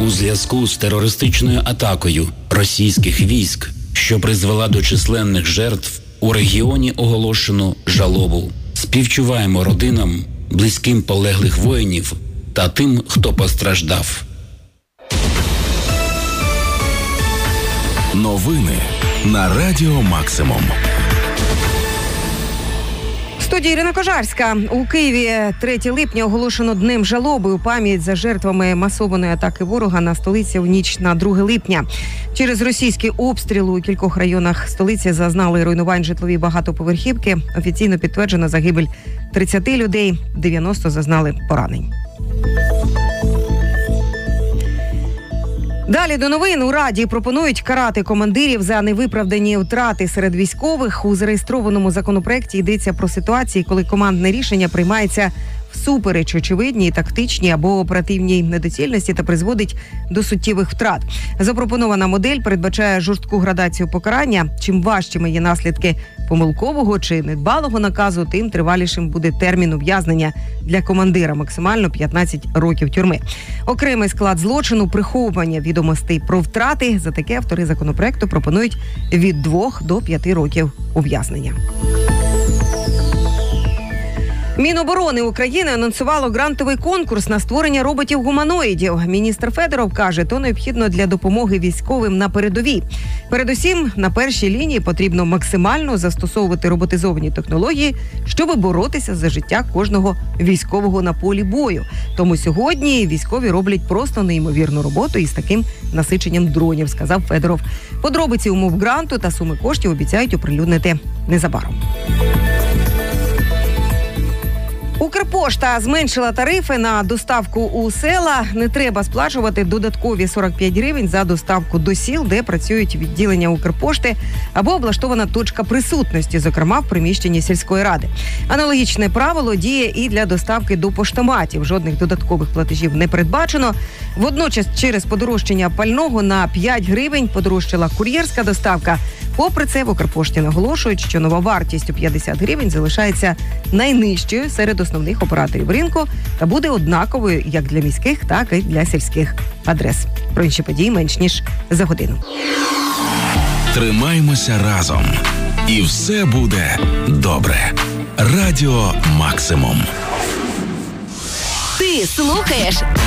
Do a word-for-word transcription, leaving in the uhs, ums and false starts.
У зв'язку з терористичною атакою російських військ, що призвела до численних жертв, у регіоні оголошено жалобу. Співчуваємо родинам, близьким полеглих воїнів та тим, хто постраждав. Новини на Радіо Максимум. В студії Ірина Кожарська. У Києві третього липня оголошено Днем жалоби у пам'ять за жертвами масованої атаки ворога на столиці в ніч на друге липня. Через російські обстріли у кількох районах столиці зазнали руйнувань житлові багатоповерхівки. Офіційно підтверджена загибель тридцять людей, дев'яносто зазнали поранень. Далі до новин. У Раді пропонують карати командирів за невиправдані втрати серед військових. У зареєстрованому законопроекті йдеться про ситуації, коли командне рішення приймається всупереч очевидній, тактичній або оперативній недоцільності та призводить до суттєвих втрат. Запропонована модель передбачає жорстку градацію покарання. Чим важчими є наслідки помилкового чи недбалого наказу, тим тривалішим буде термін ув'язнення для командира, максимально п'ятнадцять років тюрми. Окремий склад злочину – приховування відомостей про втрати. За таке автори законопроекту пропонують від двох до п'яти років ув'язнення. Міноборони України анонсувало грантовий конкурс на створення роботів-гуманоїдів. Міністр Федоров каже, то необхідно для допомоги військовим на передовій. Передусім, на першій лінії потрібно максимально застосовувати роботизовані технології, щоб боротися за життя кожного військового на полі бою. Тому сьогодні військові роблять просто неймовірну роботу із таким насиченням дронів, сказав Федоров. Подробиці умов гранту та суми коштів обіцяють оприлюднити незабаром. Укрпошта зменшила тарифи на доставку у села. Не треба сплачувати додаткові сорок п'ять гривень за доставку до сіл, де працюють відділення Укрпошти або облаштована точка присутності, зокрема в приміщенні сільської ради. Аналогічне правило діє і для доставки до поштоматів. Жодних додаткових платежів не передбачено. Водночас через подорожчання пального на п'ять гривень подорожчала кур'єрська доставка. Попри це, в Укрпошті наголошують, що нова вартість у п'ятдесят гривень залишається найнижчою серед основних операторів ринку та буде однаковою як для міських, так і для сільських адрес. Про інші події менш ніж за годину. Тримаймося разом. І все буде добре. Радіо Максимум. Ти слухаєш